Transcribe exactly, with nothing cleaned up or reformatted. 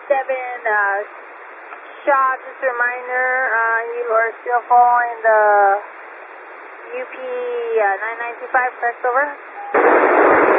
seven, uh, Shaw, just a reminder, uh, you are still following the U P uh, nine nine two five, correct, over?